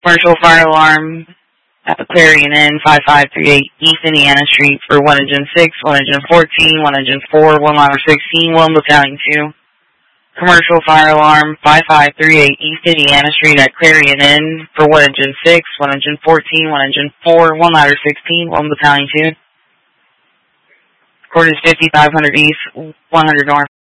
Commercial fire alarm at the Clarion Inn, 5538 East Indiana Street for 1 Engine 6, 1 Engine 14, 1 Engine 4, 1 Ladder 16, 1 Battalion 2. Commercial fire alarm, 5538 East Indiana Street at Clarion Inn for 1 Engine 6, 1 Engine 14, 1 Engine 4, 1 Ladder 16, 1 Battalion 2. Coordinates 5500 East, 100 North.